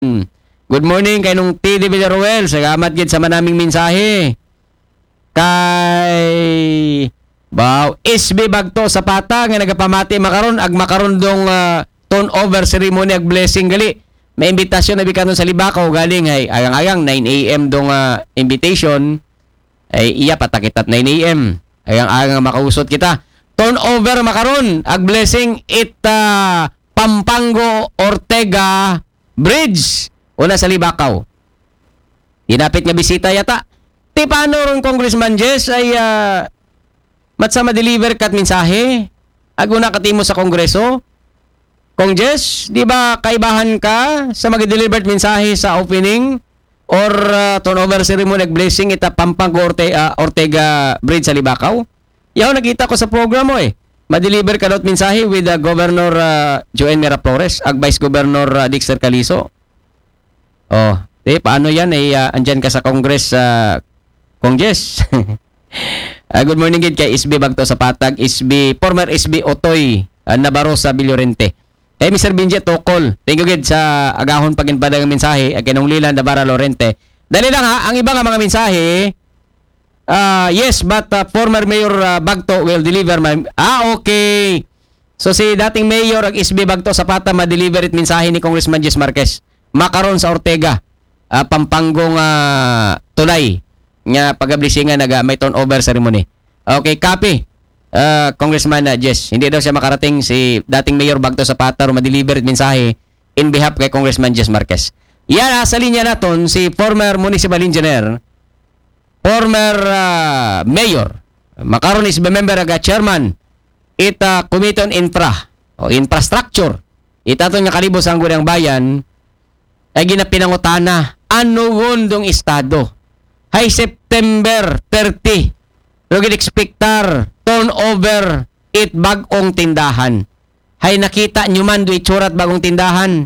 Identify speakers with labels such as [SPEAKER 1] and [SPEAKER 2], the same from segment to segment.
[SPEAKER 1] Good morning kay nung T.D. Villaruel. Salamat gid sa manaming mensahe. Kay SB Bagto sa Pata nga nagapamati makaron ag makaron dong turnover ceremony ag blessing gali. May imbitasyon na bikanon sa Libakaw galing ay agang-agang 9 AM dong invitation ay iya patakitat 9 AM. Agang-agang makausot kita. Turnover makaron ag blessing Pampanga Ortega Bridge una sa Libakaw. Hinapit nga bisita yata. Ti paano ron Congressman Jess ay matsa ma-deliver kat mensahe aguna katimo sa Kongreso. Kong Jess, di ba kaibahan ka sa mag-deliver mensahe sa opening or turnover ceremony ag blessing Pampanga Ortega Bridge sa Libakaw? Yaw nakita ko sa program mo ma-deliver ka daw mensahe with Governor Joen Miraflores ag Vice Governor Dexter Calizo. Oh, paano yan andyan ka sa Congress Kong Jess. Good morning gid kay SB Bagto sa Patag, former SB Otoy Navarro sa Villorente. Kay Mr. Binjet Tokol, thank you gid sa agahon paginpadang mensahe ag kinunglilan Navarro Lorente. Dali lang ang iba nga mga mensahe. Yes, but former Mayor Bagto will deliver okay. So si dating Mayor ag SB Bagto sa Patag ma-deliver it mensahe ni Congressman Jess Marquez. Makaron sa Ortega, Pampangong Tulay nga pagablisingan may turnover ceremony. Okay, copy. Congressman Jess, hindi daw siya makarating si dating Mayor Bagto sa Patar ma-deliver mensahe in behalf kay Congressman Jess Marquez. Yan sa linya naton si former municipal engineer, former mayor, makaron is member aga chairman Committee on Infrastructure. Itaton nga kalibos ang gudang bayan ay ginapinangutana ano gondong estado. Hay September 30. Lugid expectar turnover bagong tindahan. Hay nakita nyo man do itsurat bagong tindahan.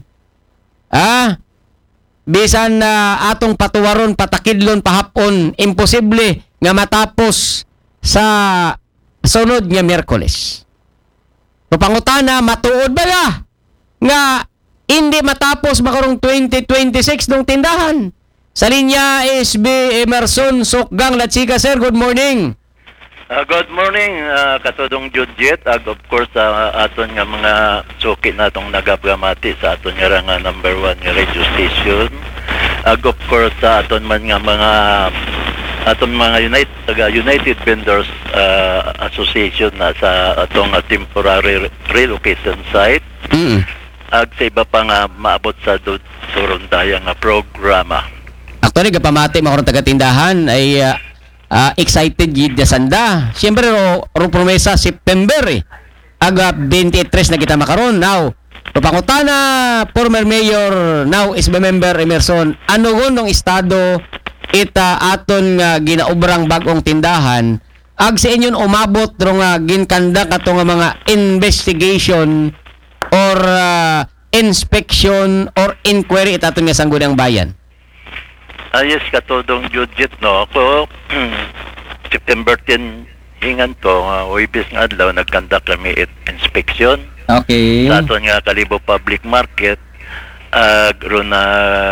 [SPEAKER 1] Bisan na atong patuwaron patakidlon pahapon imposible nga matapos sa sunod nga Miyerkules. Pangutana matuod ba nga hindi matapos makarong 2026 ng tindahan? Sa linya SB Emerson Sokgang Latsika, sir. Good morning.
[SPEAKER 2] Good morning, katudong Judjet. Of course, aton nga mga suki natong nagabgamati sa aton nga number 1 nga radio station. Of course, aton man nga mga aton mga United Vendors Association na sa atong temporary relocation site. Ag sa iba pa nga maabot sa surundaya nga programa.
[SPEAKER 1] Actually, kapamati mga taga-tindahan ay excited gid na sanda. Siyempre, ro promesa September Aga 23 na kita makaron. Now, pangutana, former mayor, now is member Emerson, ano gonong estado aton nga ginaubrang bagong tindahan, ag sa inyon umabot ro nga ginkandak ato nga mga investigation or inspection or inquiry aton nga sangguniang bayan.
[SPEAKER 2] Yes, katudong Judget, no? Ako, September 10, hingan to, Wibis nga adlaw, nagkandak kami inspection.
[SPEAKER 1] Okay.
[SPEAKER 2] Sa aton nga Kalibo Public Market, ron na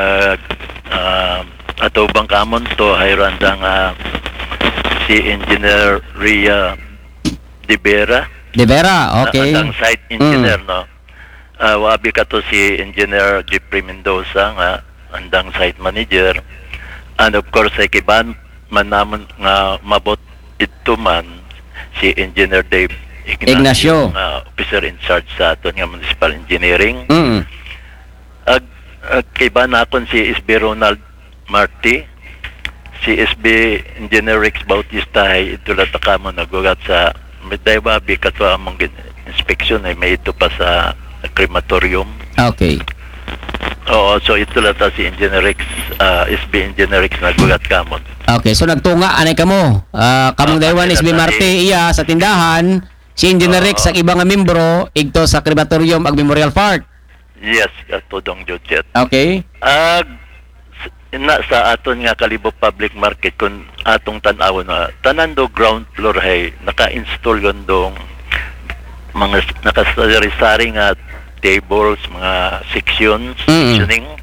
[SPEAKER 2] ato bang kamon to, hayranda nga si Engineer Ria De Vera.
[SPEAKER 1] De Vera, okay.
[SPEAKER 2] Ang site engineer, no? Wabi ka to si Engineer Jeffrey Mendoza, nga andang site manager. And of course, ay kiban man namon nga mabot ito man si Engineer Dave Ignacio, officer in charge sa aton nga municipal engineering. Kiban nakon si SB Ronald Marty, si SB Engineer Rex Bautista ay itulat kamo nagugat sa medaywa bi katwa among inspection ay may ito pa sa crematorium.
[SPEAKER 1] Okay.
[SPEAKER 2] Oo, so ito lata si Engineer Rex, SB Engineer Rex nagugat kamon.
[SPEAKER 1] Okay, so nagtunga anay kamo. Kamong daywan SB Marte iya sa tindahan, si Engineer Rex sa ibang nga membro igto sa crematorium ag Memorial Park.
[SPEAKER 2] Yes, katudong Judget.
[SPEAKER 1] Okay.
[SPEAKER 2] Na sa aton nga Kalibo Public Market kun atong tan-awon na tanan do ground floor hay naka-install gondong mga nakasari-sari nga tables, mga sectioning